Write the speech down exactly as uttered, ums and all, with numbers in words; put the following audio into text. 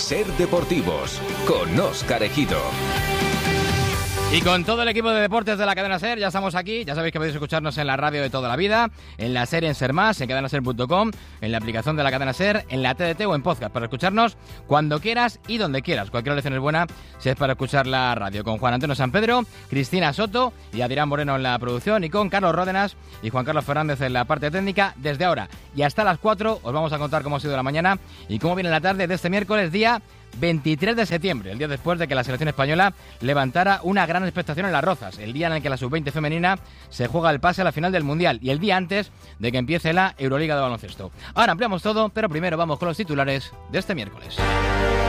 Ser Deportivos, con Óscar Ejido. Y con todo el equipo de deportes de la cadena SER, ya estamos aquí. Ya sabéis que podéis escucharnos en la radio de toda la vida, en la SER, en SER Más, en cadena ser punto com, en la aplicación de la cadena SER, en la T D T o en podcast, para escucharnos cuando quieras y donde quieras. Cualquier lección es buena si es para escuchar la radio. Con Juan Antonio San Pedro, Cristina Soto y Adrián Moreno en la producción, y con Carlos Ródenas y Juan Carlos Fernández en la parte técnica. Desde ahora y hasta las cuatro os vamos a contar cómo ha sido la mañana y cómo viene la tarde de este miércoles, día veintitrés de septiembre, el día después de que la selección española levantara una gran expectación en Las Rozas, el día en el que la sub veinte femenina se juega el pase a la final del Mundial y el día antes de que empiece la Euroliga de baloncesto. Ahora ampliamos todo, pero primero vamos con los titulares de este miércoles.